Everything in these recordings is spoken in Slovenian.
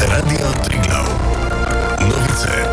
Radio Triglav. Novice.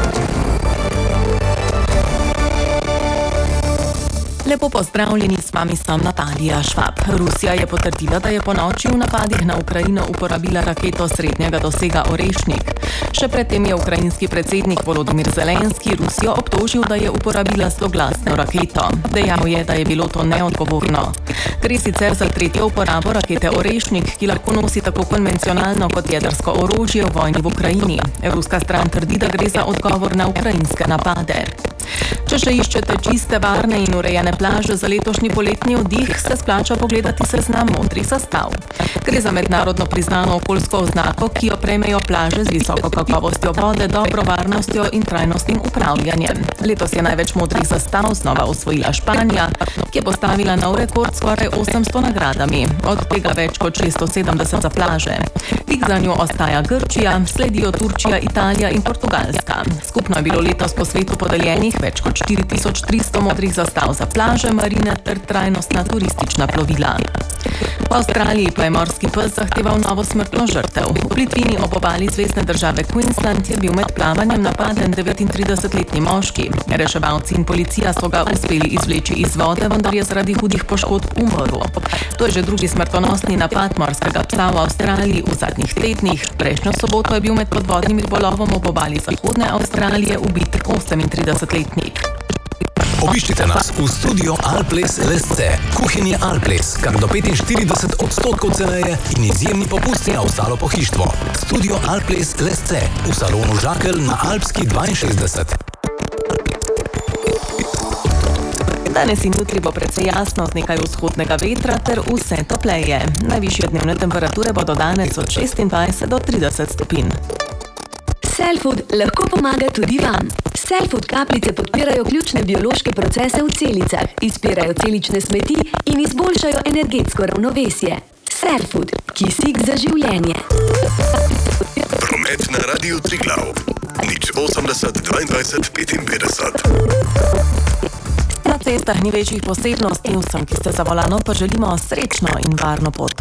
Lepo pozdravljeni, s vami sem Natalija Švab. Rusija je potrdila, da je ponoči v napadih na Ukrajino uporabila raketo srednjega dosega Orešnik. Še predtem je ukrajinski predsednik Volodymyr Zelenski Rusijo obtožil, da je uporabila zloglasno raketo. Dejal je, da je bilo to neodgovorno. Gre sicer za tretjo uporabo rakete Orešnik, ki lahko nosi tako konvencionalno kot jedrsko orožje v vojni v Ukrajini. Ruska stran trdi, da gre za odgovor na ukrajinske napade. Če še iščete čiste, varne in urejene plaže za letošnji poletni oddih, se splača pogledati seznam modrih zastav. Gre za mednarodno priznano okoljsko oznako, ki jo prejmejo plaže z visoko kakovostjo vode, dobro varnostjo in trajnostnim upravljanjem. Letos je največ modrih zastav znova osvojila Španija, ki je postavila nov rekord skoraj 800 nagradami, od tega več kot 670 za plaže. Tik za njo ostaja Grčija, sledijo Turčija, Italija in Portugalska. Skupno je bilo letos po svetu podeljenih več kot 4300 modrih zastav za plaže, marine ter trajnostna turistična plovila. V Avstraliji pa je morski pes zahteval novo smrtno žrtev. V plitvini ob obali zvezne države Queensland je bil med plavanjem napaden 39-letni moški. Reševalci in policija so ga uspeli izvleči iz vode, vendar je zaradi hudih poškodb umrl. To je že drugi smrtonosni napad morskega psa v Avstraliji v zadnjih tednih. Prejšnjo soboto je bil med podvodnim ribolovom ob obali zahodne Avstralije ubit 38-letnik. Obiščite nas v studio Alples LSC. Kuhinje Alples, kar do 45% ceneje in izjemni popusti na ostalo pohištvo. Studio Alples LSC v salonu Žakelj na Alpski 62. Danes in jutri bo precej jasno z nekaj vzhodnega vetra ter vse topleje. Najvišje dnevne temperature bodo danes od 26 do 30 stopinj. Cellfood lahko pomaga tudi vam. Cellfood kapljice podpirajo ključne biološke procese v celicah, izpirajo celične smeti in izboljšajo energetsko ravnovesje. Cellfood, kisik za življenje. Promet na Radio Triglav. 080 22 55. Na cestah ni večjih posebnosti, vsem, ki ste za volanom, pa želimo srečno in varno pot.